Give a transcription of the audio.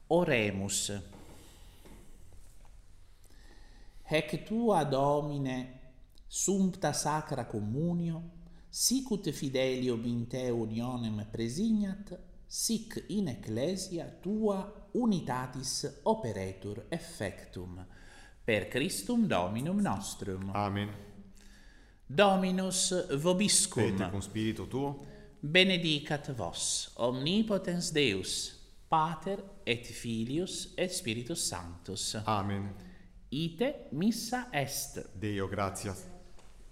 Oremus. Hec tua Domine sumpta sacra communio, sicut fidelio vinte unionem presignat, sic in ecclesia tua unitatis operetur effectum. Per Christum Dominum nostrum. Amen. Dominus vobiscum. Et cum spiritu tuo. Benedicat vos, omnipotens Deus, Pater et Filius et Spiritus Sanctus. Amen. Ite missa est. Deo gratias.